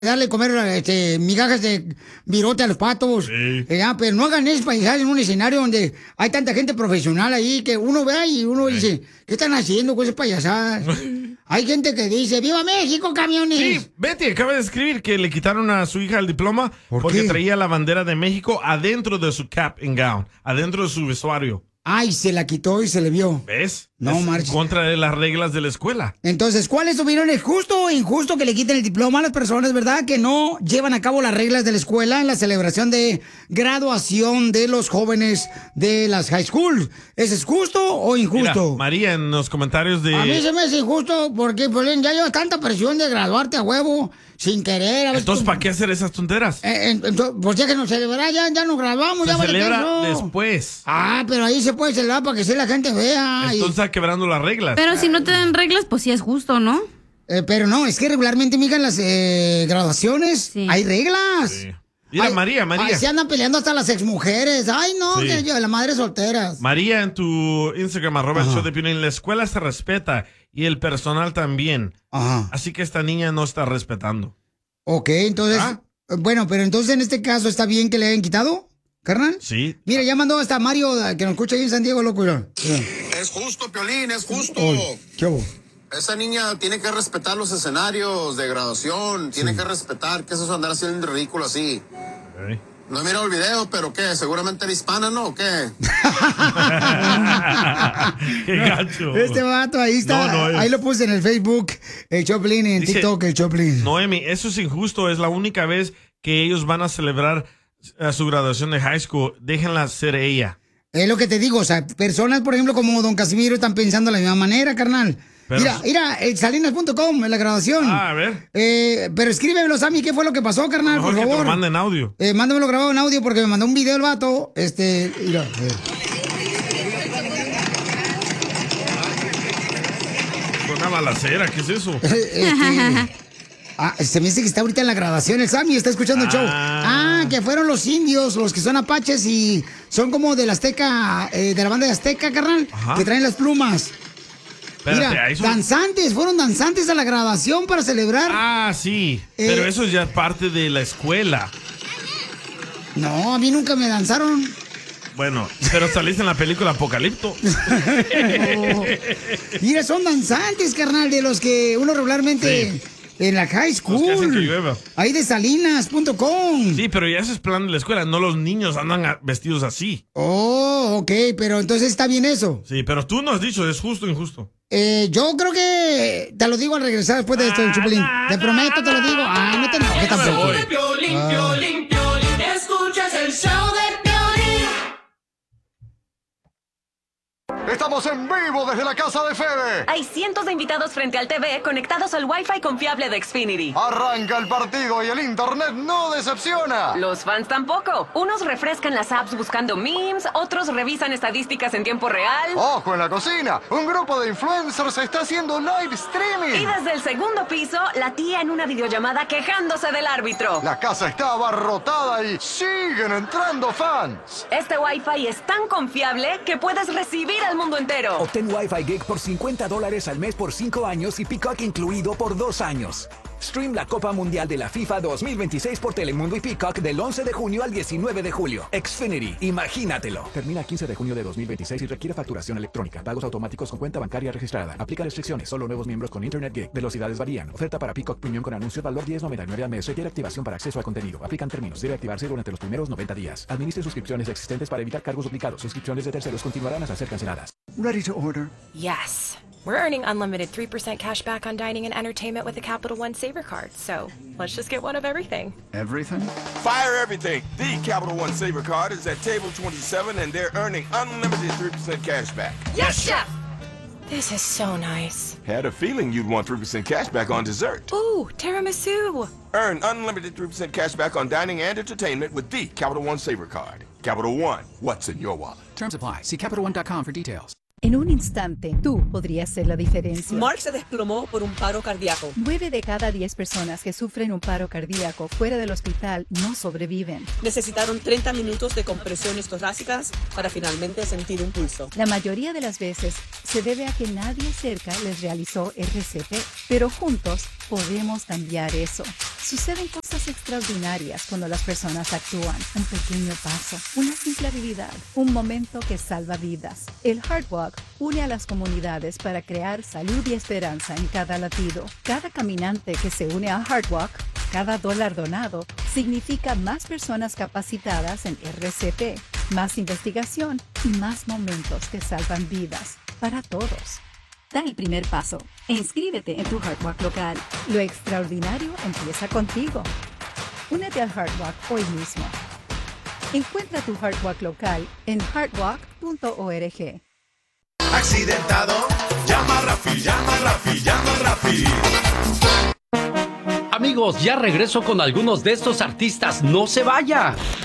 darle comer migajas de virote a los patos. Sí. Pero no hagan eso paisajes en un escenario donde hay tanta gente profesional ahí que uno ve y uno dice, ¿qué están haciendo con esas payasadas? Hay gente que dice, ¡Viva México, camiones! Sí, Betty acaba de escribir que le quitaron a su hija el diploma porque qué? traía la bandera de México adentro de su cap and gown, adentro de su vestuario. Ay, se la quitó y se le vio. ¿Ves? No, es marches. en contra de las reglas de la escuela. Entonces, ¿cuál es tu opinión? ¿Es justo o injusto que le quiten el diploma a las personas, verdad? Que no llevan a cabo las reglas de la escuela en la celebración de graduación de los jóvenes de las high school. ¿Es justo o injusto? Mira, María, en los comentarios de... A mí se me hace injusto porque, Piolín, ya llevas tanta presión de graduarte a huevo sin querer. A veces Entonces, ¿para qué hacer esas tonteras? pues ya que nos celebrará, ya nos graduamos, Se ya vale celebra queso. después. Ah, pero ahí se puede celebrar para que sí la gente vea. Entonces está quebrando las reglas. Pero si no te dan reglas, pues sí es justo, ¿no? Pero no, es que regularmente, mija, en las graduaciones hay reglas. Sí. Mira, María. Ay, se andan peleando hasta las exmujeres. Ay, no, Sí. que yo, las madres solteras. María, en tu Instagram, @el show de Piolín, la escuela se respeta y el personal también. Ajá. Así que esta niña no está respetando. Ok, entonces, bueno, pero entonces en este caso, ¿está bien que le hayan quitado, carnal? Sí. Mira, ya mandó hasta Mario, que nos escucha ahí en San Diego, loco. Mira. Es justo, Piolín, es justo. ¿Qué hubo? Esa niña tiene que respetar los escenarios de graduación, tiene que respetar que eso es andar haciendo ridículo así. No he mirado el video, pero ¿qué? Seguramente era hispana, ¿no? ¿O qué? ¡Qué gacho! Este vato, ahí está. No, ahí lo puse en el Facebook, el Choplin, y en Dice, TikTok, el Choplin. Noemi, eso es injusto. Es la única vez que ellos van a celebrar su graduación de high school. Déjenla ser ella. Es lo que te digo, o sea, personas, por ejemplo, como Don Casimiro están pensando de la misma manera, carnal. Pero- Mira, salinas.com, en la grabación. A ver. Pero escríbemelo, Sammy, ¿qué fue lo que pasó, carnal? Mejor Por que te favor. lo manden audio. Mándamelo grabado en audio porque me mandó un video el vato. Mira, Una balacera, ¿qué es eso? se me dice que está ahorita en la grabación el Sammy, está escuchando el show. Que fueron los indios, los que son apaches y son como de la Azteca, de la banda de Azteca, carnal, Ajá. que traen las plumas. Espérate, Mira, ahí son- fueron danzantes a la grabación para celebrar. Ah, sí. Pero eso ya es parte de la escuela. No, a mí nunca me danzaron. Bueno, pero saliste en la película Apocalipto. Mira, son danzantes, carnal, de los que uno regularmente en la high school. Los que hacen que llueva. Ahí de salinas.com. Sí, pero ya ese es plan de la escuela. No los niños andan vestidos así. Oh, ok, pero entonces está bien eso. Sí, pero tú no has dicho, es justo o injusto. Yo creo que te lo digo al regresar después de esto, Chupilín. Te prometo, te lo digo. No te enojes tampoco. Piolín, Piolín, Piolín, escuchas el show de Piolín. Estamos en vivo desde la casa de Fede. Hay cientos de invitados frente al TV conectados al Wi-Fi confiable de Xfinity. Arranca el partido y el internet no decepciona. Los fans tampoco. Unos refrescan las apps buscando memes, otros revisan estadísticas en tiempo real. Ojo en la cocina, un grupo de influencers está haciendo live streaming. Y desde el segundo piso, la tía en una videollamada quejándose del árbitro. La casa está abarrotada y siguen entrando fans. Este Wi-Fi es tan confiable que puedes recibir al mundo entero. Obtén Wi-Fi Gig por $50 al mes por 5 años y Peacock incluido por 2 años. Stream la Copa Mundial de la FIFA 2026 por Telemundo y Peacock del 11 de junio al 19 de julio. Xfinity, imagínatelo. Termina el 15 de junio de 2026 y requiere facturación electrónica. Pagos automáticos con cuenta bancaria registrada. Aplica restricciones. Solo nuevos miembros con Internet Gig. Velocidades varían. Oferta para Peacock Premium con anuncio valor $10.99 al mes. Requiere activación para acceso a contenido. Aplican términos. Debe activarse durante los primeros 90 días. Administre suscripciones existentes para evitar cargos duplicados. Suscripciones de terceros continuarán hasta ser canceladas. Ready to order. Yes. We're earning unlimited 3% cash back on dining and entertainment with the Capital One Saver Card. So let's just get one of everything. Everything? Fire everything. The Capital One Saver Card is at table 27 and they're earning unlimited 3% cash back. Yes, Chef! This is so nice. Had a feeling you'd want 3% cash back on dessert. Ooh, tiramisu. Earn unlimited 3% cash back on dining and entertainment with the Capital One Saver Card. Capital One, what's in your wallet? Terms apply. See CapitalOne.com for details. En un instante, tú podrías ser la diferencia. Mark se desplomó por un paro cardíaco. 9 de cada 10 personas que sufren un paro cardíaco fuera del hospital no sobreviven. Necesitaron 30 minutos de compresiones torácicas para finalmente sentir un pulso. La mayoría de las veces se debe a que nadie cerca les realizó RCP, pero juntos podemos cambiar eso. Suceden cosas extraordinarias cuando las personas actúan. Un pequeño paso, una simple habilidad, un momento que salva vidas. El Heart Walk une a las comunidades para crear salud y esperanza en cada latido. Cada caminante que se une a Heart Walk, cada dólar donado, significa más personas capacitadas en RCP, más investigación y más momentos que salvan vidas para todos. Da el primer paso e inscríbete en tu Heart Walk local. Lo extraordinario empieza contigo. Únete al Heart Walk hoy mismo. Encuentra tu Heart Walk local en heartwalk.org. ¿Accidentado? Llama a Rafi, llama a Rafi, llama a Rafi. Amigos, ya regreso con algunos de estos artistas. ¡No se vaya!